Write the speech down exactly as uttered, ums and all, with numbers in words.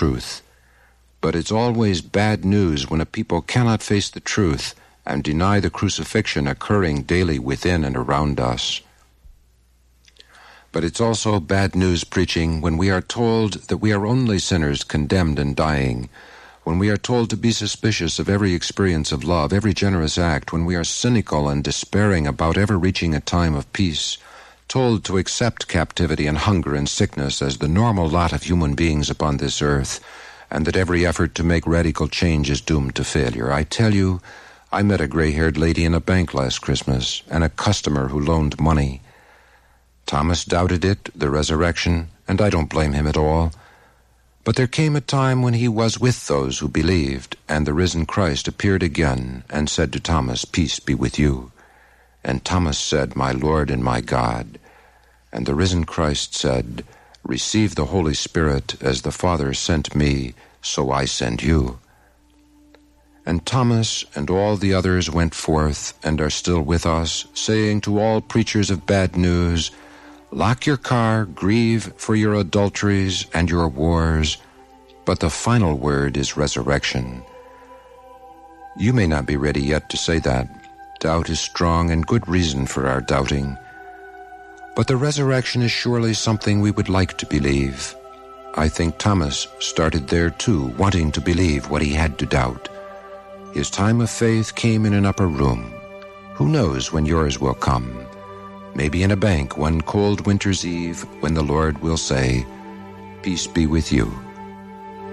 truth. But it's always bad news when a people cannot face the truth and deny the crucifixion occurring daily within and around us. But it's also bad news preaching when we are told that we are only sinners condemned and dying, when we are told to be suspicious of every experience of love, every generous act, when we are cynical and despairing about ever reaching a time of peace, told to accept captivity and hunger and sickness as the normal lot of human beings upon this earth, and that every effort to make radical change is doomed to failure. I tell you, I met a gray-haired lady in a bank last Christmas, and a customer who loaned money. Thomas doubted it, the resurrection, and I don't blame him at all. But there came a time when he was with those who believed, and the risen Christ appeared again and said to Thomas, "Peace be with you." And Thomas said, "My Lord and my God." And the risen Christ said, "Receive the Holy Spirit, as the Father sent me, so I send you." And Thomas and all the others went forth and are still with us, saying to all preachers of bad news, "Lock your car, grieve for your adulteries and your wars," but the final word is resurrection. You may not be ready yet to say that. Doubt is strong, and good reason for our doubting. But the resurrection is surely something we would like to believe. I think Thomas started there too, wanting to believe what he had to doubt. His time of faith came in an upper room. Who knows when yours will come? Maybe in a bank one cold winter's eve when the Lord will say, "Peace be with you."